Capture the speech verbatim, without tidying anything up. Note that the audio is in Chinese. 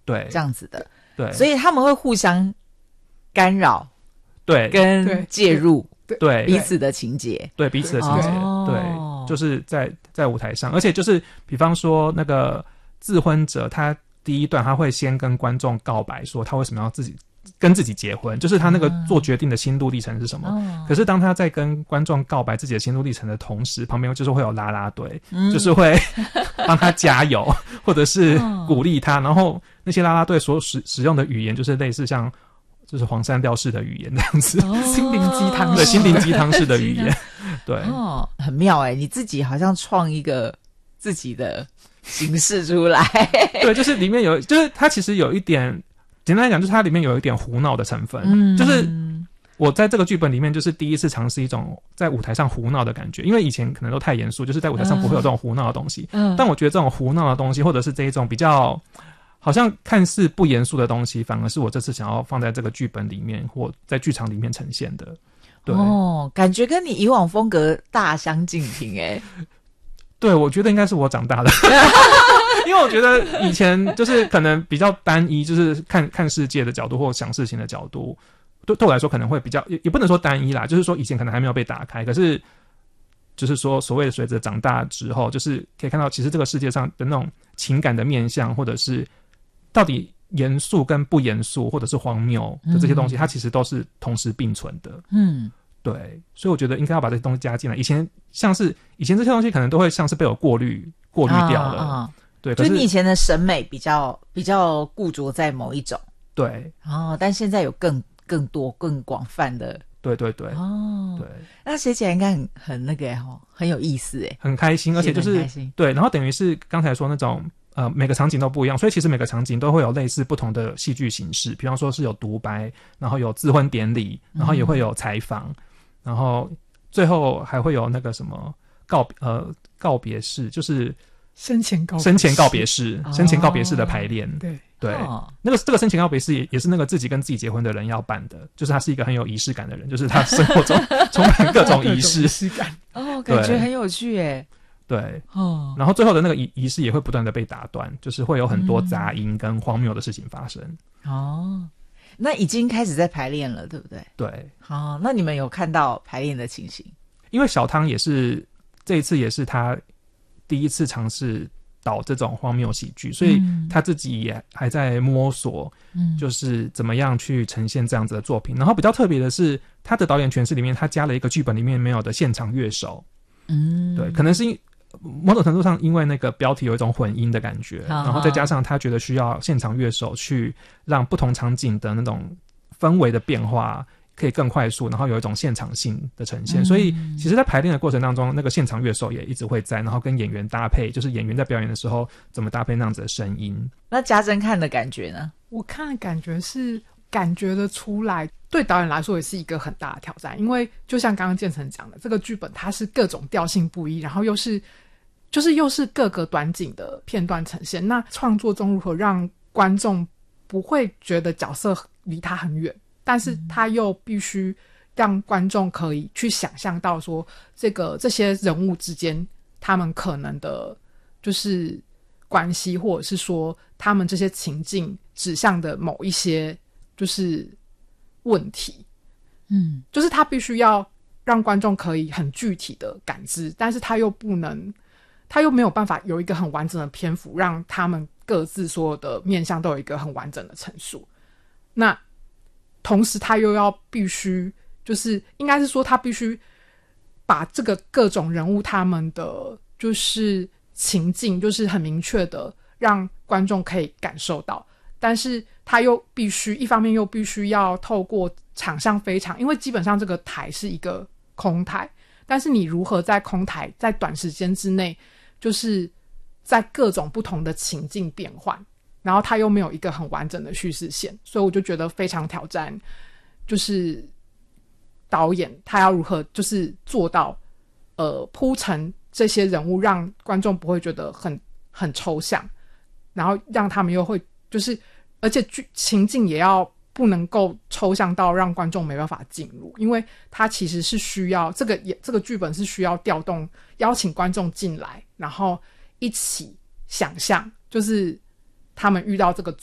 对， 这样子的， 对， 所以他们会互相干扰， 对， 跟介入， 对彼此的情节， 对彼此的情节，对， 哦、 就是在在舞台上，而且就是比方说那个自婚者，他第一段他会先跟观众告白说他为什么要自己跟自己结婚，就是他那个做决定的心路历程是什么、嗯、可是当他在跟观众告白自己的心路历程的同时，旁边就是会有啦啦队、嗯、就是会帮他加油或者是鼓励他、嗯、然后那些啦啦队所使使用的语言就是类似像就是黄山调式的语言这样子、 哦、心灵鸡汤对心灵鸡汤式的语言对哦，很妙耶，你自己好像创一个自己的形式出来对，就是里面有就是它其实有一点简单来讲就是它里面有一点胡闹的成分、嗯、就是我在这个剧本里面就是第一次尝试一种在舞台上胡闹的感觉，因为以前可能都太严肃，就是在舞台上不会有这种胡闹的东西、嗯、但我觉得这种胡闹的东西或者是这一种比较好像看似不严肃的东西，反而是我这次想要放在这个剧本里面或在剧场里面呈现的。对哦，感觉跟你以往风格大相径庭耶。 对，我觉得应该是我长大了因为我觉得以前就是可能比较单一，就是看看世界的角度或想事情的角度，对对我来说可能会比较 也, 也不能说单一啦，就是说以前可能还没有被打开，可是就是说所谓的随着长大之后，就是可以看到其实这个世界上的那种情感的面向，或者是到底严肃跟不严肃或者是荒谬的这些东西、嗯、它其实都是同时并存的。嗯，对，所以我觉得应该要把这些东西加进来。以前像是以前这些东西可能都会像是被我过滤过滤掉了、啊啊、对，可是就你以前的审美比较比较固着在某一种， 对哦，但现在有更更多更广泛的， 对对对， 哦， 对， 那写起来应该很很那个哦，很有意思诶， 很开心，而且就是对，然后等于是刚才说那种呃每个场景都不一样，所以其实每个场景都会有类似不同的戏剧形式，比方说是有独白，然后有自婚典礼，然后也会有采访、嗯，然后最后还会有那个什么告呃告别式，就是生前告别生前告别式，生前告别式的排练， 对对，哦、那个这个生前告别式 也, 也是那个自己跟自己结婚的人要办的，就是他是一个很有仪式感的人，就是他生活中充满各种仪式， 仪式感哦，感觉很有趣耶。 对，哦，然后最后的那个仪仪式也会不断的被打断，就是会有很多杂音跟荒谬的事情发生。 嗯、哦，那已经开始在排练了，对不对？ 对， 哦，那你们有看到排练的情形？ 因为小汤也是这一次也是他第一次尝试导这种荒谬喜剧，所以他自己也还在摸索，嗯，就是怎么样去呈现这样子的作品。然后比较特别的是，他的导演诠释里面，他加了一个剧本里面没有的现场乐手，嗯，对，可能是某种程度上因为那个标题有一种混音的感觉， 好好， 然后再加上他觉得需要现场乐手去让不同场景的那种氛围的变化可以更快速，然后有一种现场性的呈现、嗯、所以其实在排练的过程当中，那个现场乐手也一直会在，然后跟演员搭配，就是演员在表演的时候怎么搭配那样子的声音。 那家珍看的感觉呢？ 我看的感觉是感觉得出来，对导演来说也是一个很大的挑战，因为就像刚刚建成讲的，这个剧本它是各种调性不一，然后又是就是又是各个短景的片段呈现，那创作中如何让观众不会觉得角色离他很远，但是他又必须让观众可以去想象到说这个这些人物之间他们可能的就是关系，或者是说他们这些情境指向的某一些就是问题，嗯，就是他必须要让观众可以很具体的感知，但是他又不能他又没有办法有一个很完整的篇幅让他们各自所有的面向都有一个很完整的陈述，那同时他又要必须就是应该是说他必须把这个各种人物他们的就是情境就是很明确的让观众可以感受到，但是他又必须一方面又必须要透过场上非常，因为基本上这个台是一个空台，但是你如何在空台在短时间之内就是在各种不同的情境变换，然后他又没有一个很完整的叙事线，所以我就觉得非常挑战，就是导演他要如何就是做到呃铺陈这些人物，让观众不会觉得很很抽象，然后让他们又会就是而且剧情境也要不能够抽象到让观众没办法进入，因为他其实是需要这个也这个剧本是需要调动邀请观众进来，然后一起想象就是他们遇到这个